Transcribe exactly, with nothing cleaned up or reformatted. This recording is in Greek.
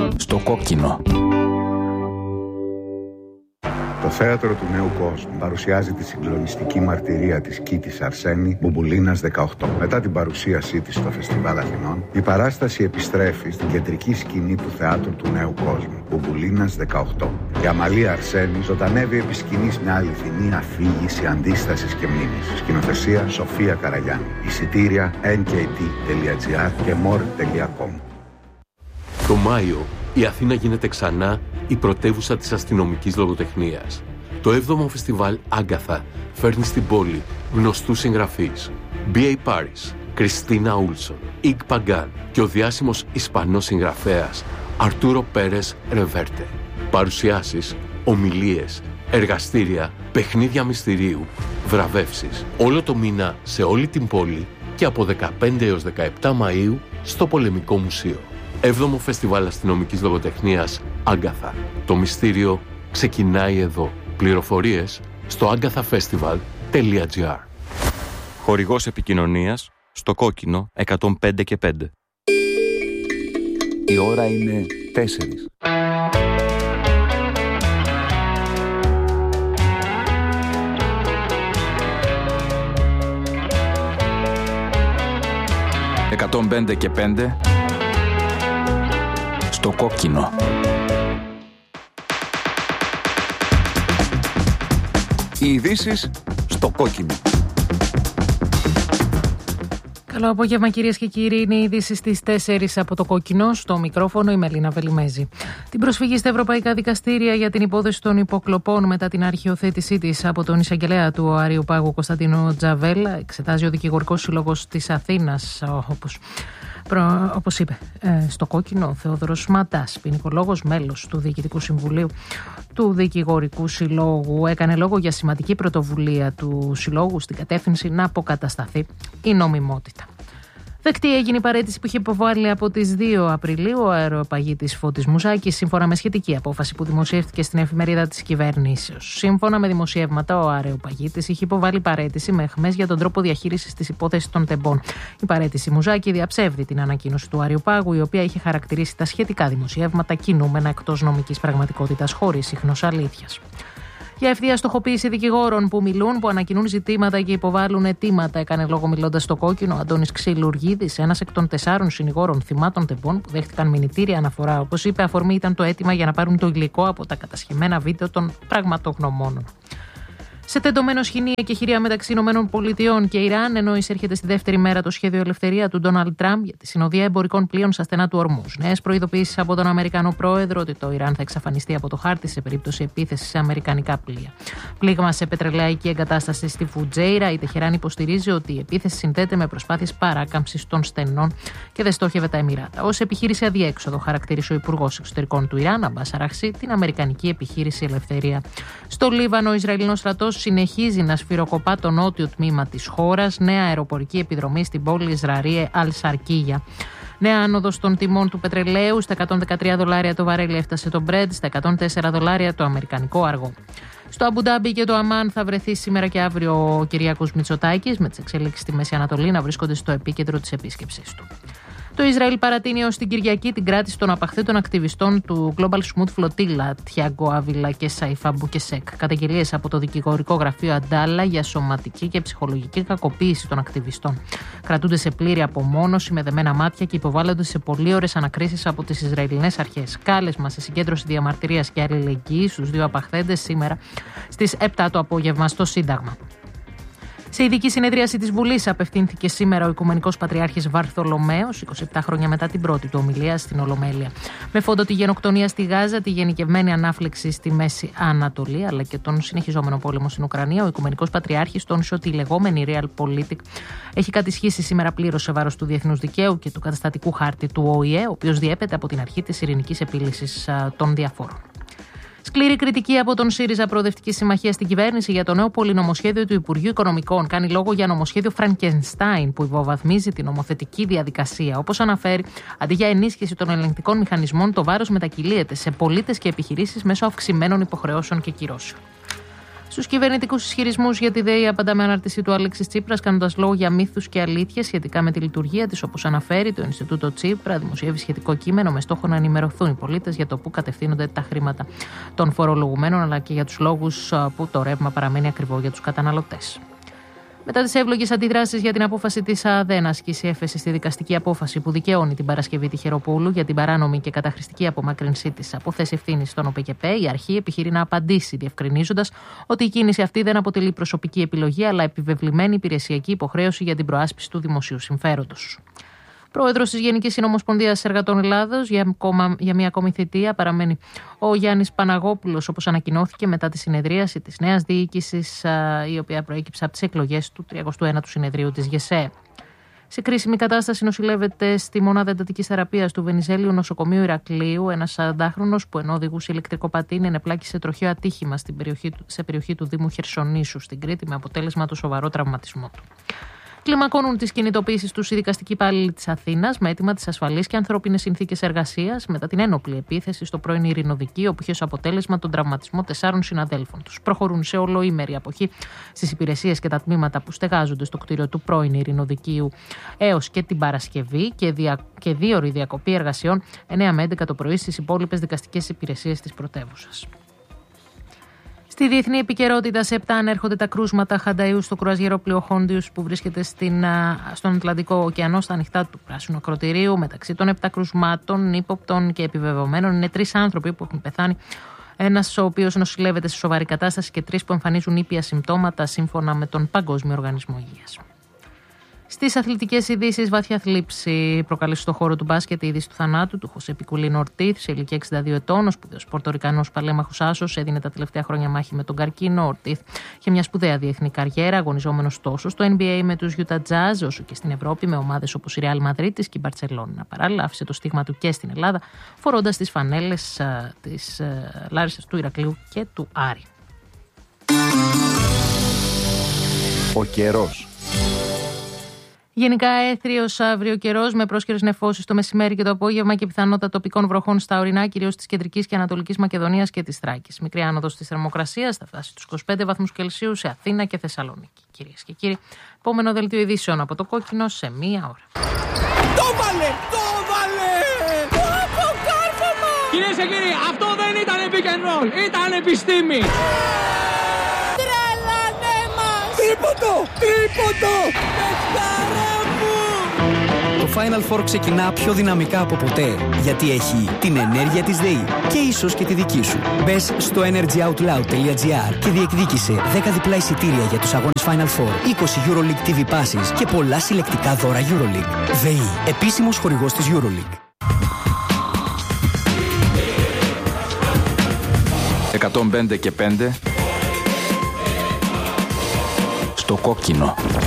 Στο κόκκινο. Το θέατρο του νέου κόσμου παρουσιάζει τη συγκλονιστική μαρτυρία της Κίτης Αρσένη Μπουμπουλίνας δεκαοκτώ. Μετά την παρουσίασή της στο Φεστιβάλ Αθηνών, η παράσταση επιστρέφει στην κεντρική σκηνή του θεάτρου του νέου κόσμου, Μπουμπουλίνας δεκαοκτώ. Η Αμαλία Αρσένη ζωντανεύει επί σκηνής μια αληθινή αφήγηση αντίστασης και μνήμης. Σκηνοθεσία Σοφία Καραγιάννη. Εισιτήρια εν κέι τι τελεία τζι άρ και μορ τελεία κομ. Το Μάιο, η Αθήνα γίνεται ξανά η πρωτεύουσα της αστυνομικής λογοτεχνίας. Το έβδομο φεστιβάλ Άγκαθα φέρνει στην πόλη γνωστούς συγγραφείς μπι έι Paris, Κριστίνα Ούλσον, Ικ Παγκάν και ο διάσημος Ισπανός συγγραφέας Αρτούρο Πέρες Ρεβέρτε. Παρουσιάσεις, ομιλίες, εργαστήρια, παιχνίδια μυστηρίου, βραβεύσεις. Όλο το μήνα σε όλη την πόλη και από δεκαπέντε έως δεκαεπτά Μαΐου στο Πολεμικό Μουσείο. Έβδομο Φεστιβάλ Αστυνομικής Λογοτεχνίας Άγκαθα. Το μυστήριο ξεκινάει εδώ. Πληροφορίες στο agathafestival τελεία τζι άρ. Χορηγός επικοινωνίας στο κόκκινο εκατόν πέντε και πέντε. Η ώρα είναι τέσσερις. εκατόν πέντε και πέντε. Στο κόκκινο. Οι ειδήσεις στο κόκκινο. Καλό απόγευμα, κυρίες και κύριοι. Είναι οι ειδήσεις στις τέσσερις από το κόκκινο. Στο μικρόφωνο η Μελίνα Βελιμέζη. Την προσφυγή στα ευρωπαϊκά δικαστήρια για την υπόθεση των υποκλοπών μετά την αρχιοθέτησή της από τον εισαγγελέα του Αριού Πάγου Κωνσταντίνο Τζαβέλα εξετάζει ο Δικηγορικός Σύλλογος της Αθήνας, όπως Όπως είπε στο κόκκινο ο Θεόδωρος Ματάς, ποινικολόγος, μέλος του Διοικητικού Συμβουλίου του Δικηγορικού Συλλόγου, έκανε λόγο για σημαντική πρωτοβουλία του Συλλόγου στην κατεύθυνση να αποκατασταθεί η νομιμότητα. Δεκτή έγινε η παραίτηση που είχε υποβάλει από τις δύο Απριλίου ο αεροπαγίτης Φώτης Μουζάκης, σύμφωνα με σχετική απόφαση που δημοσιεύτηκε στην εφημερίδα της κυβέρνησης. Σύμφωνα με δημοσιεύματα, ο αεροπαγίτης είχε υποβάλει παραίτηση με αιχμές για τον τρόπο διαχείρισης της υπόθεσης των τεμπών. Η παραίτηση Μουζάκη διαψεύδει την ανακοίνωση του Αριοπάγου, η οποία είχε χαρακτηρίσει τα σχετικά δημοσιεύματα κινούμενα εκτός νομικής πραγματικότητας, χωρίς ίχνος αλήθειας. Για ευθεία στοχοποίηση δικηγόρων που μιλούν, που ανακοινούν ζητήματα και υποβάλλουν αιτήματα, έκανε λόγο μιλώντας στο κόκκινο ο Αντώνης Ξυλουργίδης, ένας εκ των τεσσάρων συνηγόρων θυμάτων τεμπών που δέχτηκαν μηνυτήρια αναφορά. Όπως είπε, αφορμή ήταν το αίτημα για να πάρουν το υλικό από τα κατασχεμένα βίντεο των πραγματογνωμόνων. Σε τεντωμένο σχοινία και χειρία μεταξύ ΗΠΑ και Ιράν, ενώ εισέρχεται στη δεύτερη μέρα το σχέδιο ελευθερία του Ντόναλντ Τραμπ για τη συνοδεία εμπορικών πλοίων στα στενά του Ορμούζ. Νέες προειδοποιήσεις από τον Αμερικανό πρόεδρο ότι το Ιράν θα εξαφανιστεί από το χάρτη σε περίπτωση επίθεσης σε αμερικανικά πλοία. Πλήγμα σε πετρελαϊκή εγκατάσταση στη Φουτζέιρα. Η Τεχεράνη υποστηρίζει ότι η επίθεση συνδέεται με προσπάθειες παράκαμψης των στενών και δεν στόχευε τα Εμιράτα. Ως επιχείρηση αδιέξοδο, χαρακτήρισε ο Υπουργός Εξωτερικών του Ιράν, Αμπάς Αραχσί, την Αμερικανική επιχείρηση Ελευθερία. Στο Λίβανο, ο Ισραηλινός στρατός συνεχίζει να σφυροκοπά το νότιο τμήμα της χώρας. Νέα αεροπορική επιδρομή στην πόλη Ισραήλ Αλ-Σαρκίγια. Νέα άνοδος των τιμών του πετρελαίου. Στα εκατόν δεκατρία δολάρια το βαρέλι έφτασε το Brent, στα εκατόν τέσσερα δολάρια το αμερικανικό αργό. Στο Αμπουντάμπι και το Αμάν θα βρεθεί σήμερα και αύριο ο Κυριάκος Μητσοτάκης, με τις εξελίξεις στη Μέση Ανατολή να βρίσκονται στο επίκεντρο της επίσκεψής του. Το Ισραήλ παρατείνει ως την Κυριακή την κράτηση των απαχθέτων ακτιβιστών του Global Smooth Flotilla, Τιάγκο Άβιλα και Σαϊφά Μπουκεσέκ. Καταγγελίες από το δικηγορικό γραφείο Αντάλα για σωματική και ψυχολογική κακοποίηση των ακτιβιστών. Κρατούνται σε πλήρη απομόνωση με δεμένα μάτια και υποβάλλονται σε πολύ ώρες ανακρίσεις από τις Ισραηλινές αρχές. Κάλεσμα σε συγκέντρωση διαμαρτυρίας και αλληλεγγύη στους δύο απαχθέντες σήμερα στις επτά το απόγευμα στο Σύνταγμα. Σε ειδική συνεδρίαση της Βουλής απευθύνθηκε σήμερα ο Οικουμενικός Πατριάρχης Βαρθολομαίος, είκοσι επτά χρόνια μετά την πρώτη του ομιλία στην Ολομέλεια. Με φόντο τη γενοκτονία στη Γάζα, τη γενικευμένη ανάφλεξη στη Μέση Ανατολή, αλλά και τον συνεχιζόμενο πόλεμο στην Ουκρανία, ο Οικουμενικός Πατριάρχης τόνισε ότι η λεγόμενη Realpolitik έχει κατησχίσει σήμερα πλήρως σε βάρος του διεθνούς δικαίου και του καταστατικού χάρτη του Ο Η Ε, ο οποίος διέπεται από την αρχή της ειρηνικής επίλυσης των διαφόρων. Σκληρή κριτική από τον ΣΥΡΙΖΑ Προοδευτική Συμμαχία στην κυβέρνηση για το νέο πολυνομοσχέδιο του Υπουργείου Οικονομικών. Κάνει λόγο για νομοσχέδιο Φραγκενστάιν που υποβαθμίζει την νομοθετική διαδικασία. Όπως αναφέρει, αντί για ενίσχυση των ελεγκτικών μηχανισμών, το βάρος μετακυλίεται σε πολίτες και επιχειρήσεις μέσω αυξημένων υποχρεώσεων και κυρώσεων. Στους κυβερνητικούς ισχυρισμούς για τη ΔΕΗ απαντά με ανάρτηση του Αλέξης Τσίπρας, κάνοντας λόγο για μύθους και αλήθειες σχετικά με τη λειτουργία της. Όπως αναφέρει το Ινστιτούτο Τσίπρα, δημοσιεύει σχετικό κείμενο με στόχο να ενημερωθούν οι πολίτες για το πού κατευθύνονται τα χρήματα των φορολογουμένων, αλλά και για τους λόγους που το ρεύμα παραμένει ακριβό για τους καταναλωτές. Μετά τις εύλογες αντιδράσεις για την απόφαση της ΑΔΕ να ασκήσει έφεση στη δικαστική απόφαση που δικαιώνει την Παρασκευή Τυχεροπούλου για την παράνομη και καταχρηστική απομάκρυνσή της από θέση ευθύνης στον ΟΠΕΚΕΠΕ, η αρχή επιχειρεί να απαντήσει, διευκρινίζοντας ότι η κίνηση αυτή δεν αποτελεί προσωπική επιλογή, αλλά επιβεβλημένη υπηρεσιακή υποχρέωση για την προάσπιση του δημοσίου συμφέροντος. Πρόεδρος της Γενικής Συνομοσπονδίας Εργατών Ελλάδος για, για μία ακόμη θητεία παραμένει ο Γιάννης Παναγόπουλος, όπως ανακοινώθηκε μετά τη συνεδρίαση της νέας διοίκησης, η οποία προέκυψε από τις εκλογές του τριακοστού ένατου συνεδρίου της ΓΕΣΕ. Σε κρίσιμη κατάσταση νοσηλεύεται στη μονάδα εντατικής θεραπείας του Βενιζέλιου Νοσοκομείου Ηρακλείου ένας σαραντάχρονος που ενώ οδηγούσε ηλεκτρικό πατίνι ενεπλάκη σε τροχαίο ατύχημα στην περιοχή, σε περιοχή του Δήμου Χερσονήσου στην Κρήτη με αποτέλεσμα το σοβαρό τραυματισμό του. Κλιμακώνουν τις κινητοποίησεις τους οι δικαστικοί υπάλληλοι της Αθήνας με αίτημα τις ασφαλείς και ανθρώπινες συνθήκες εργασίας μετά την ένοπλη επίθεση στο πρώην Ειρηνοδικείο, που είχε ως αποτέλεσμα τον τραυματισμό τεσσάρων συναδέλφων τους. Προχωρούν σε ολοήμερη αποχή στις υπηρεσίες και τα τμήματα που στεγάζονται στο κτίριο του πρώην Ειρηνοδικείου έως και την Παρασκευή και, δια... και δίωρη διακοπή εργασιών εννέα με έντεκα το πρωί στις υπόλοιπες δικαστικές υπηρεσίες της πρωτεύουσας. Στη διεθνή επικαιρότητα, σε επτά ανέρχονται τα κρούσματα Χανταΐου στο κρουαζιερόπλοιο Χόντιους που βρίσκεται στην, στον Ατλαντικό ωκεανό, στα ανοιχτά του Πράσινου Ακροτηρίου. Μεταξύ των επτά κρουσμάτων, ύποπτων και επιβεβαιωμένων, είναι τρεις άνθρωποι που έχουν πεθάνει. Ένας ο οποίος νοσηλεύεται σε σοβαρή κατάσταση και τρεις που εμφανίζουν ήπια συμπτώματα, σύμφωνα με τον Παγκόσμιο Οργανισμό Υγείας. Στις αθλητικές ειδήσεις, βαθιά θλίψη προκαλεί στο χώρο του μπάσκετ η είδηση του θανάτου του Χωσέ Πικουλίνο Ορτίθ, σε ηλικία εξήντα δύο ετών. Ο σπουδαίος Πορτορικανός παλέμαχος άσος έδινε τα τελευταία χρόνια μάχη με τον καρκίνο. Ο Ορτίθ είχε μια σπουδαία διεθνή καριέρα, αγωνιζόμενος τόσο στο N B A με τους Utah Jazz, όσο και στην Ευρώπη με ομάδες όπως η Real Madrid και η Μπαρτσελόνα. Παράλληλα, άφησε το στίγμα του και στην Ελλάδα, φορώντας τις φανέλες της Λάρισσας, του Ηρακλείου και του Άρη. Ο καιρός. Γενικά έθριος αύριο καιρός με πρόσκαιρες νεφώσεις το μεσημέρι και το απόγευμα και πιθανότητα τοπικών βροχών στα ορεινά, κυρίως της κεντρικής και ανατολικής Μακεδονίας και της Θράκης. Μικρή άνοδος της θερμοκρασίας θα φτάσει στους είκοσι πέντε βαθμούς Κελσίου σε Αθήνα και Θεσσαλονίκη. Κυρίες και κύριοι, επόμενο δελτίο ειδήσεων από το Κόκκινο σε μία ώρα. Το βάλε! Το βάλε! Το αποκάρφωμα! Κυρίες και κύριοι, αυτό δεν ήταν pick and roll, ήταν επιστήμη! Τρελανέ μας! Τρίποντο! Τρίποντο! Το Final Four ξεκινά πιο δυναμικά από ποτέ, γιατί έχει την ενέργεια της ΔΕΗ και ίσως και τη δική σου. Μπες στο energy out loud τελεία gr και διεκδίκησε δέκα διπλά εισιτήρια για τους αγώνες Final Four, είκοσι EuroLeague τι βι passes και πολλά συλλεκτικά δώρα EuroLeague. ΔΕΗ, επίσημος χορηγός της EuroLeague. εκατόν πέντε και πέντε στο Κόκκινο.